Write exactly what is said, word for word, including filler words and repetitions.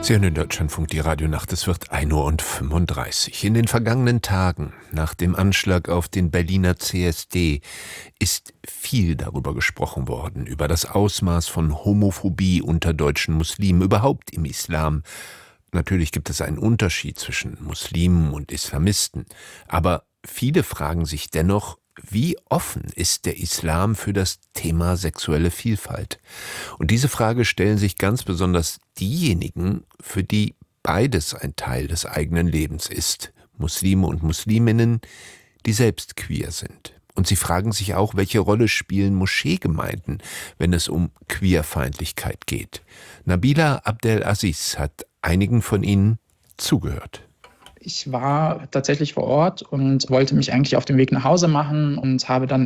Sie hören in Deutschlandfunk die Radionacht, es wird ein Uhr fünfunddreißig. In den vergangenen Tagen, nach dem Anschlag auf den Berliner C S D, ist viel darüber gesprochen worden, über das Ausmaß von Homophobie unter deutschen Muslimen, überhaupt im Islam. Natürlich gibt es einen Unterschied zwischen Muslimen und Islamisten, aber viele fragen sich dennoch, wie offen ist der Islam für das Thema sexuelle Vielfalt? Und diese Frage stellen sich ganz besonders diejenigen, für die beides ein Teil des eigenen Lebens ist. Muslime und Musliminnen, die selbst queer sind. Und sie fragen sich auch, welche Rolle spielen Moscheegemeinden, wenn es um Queerfeindlichkeit geht. Nabila Abdelaziz hat einigen von ihnen zugehört. Ich war tatsächlich vor Ort und wollte mich eigentlich auf den Weg nach Hause machen und habe dann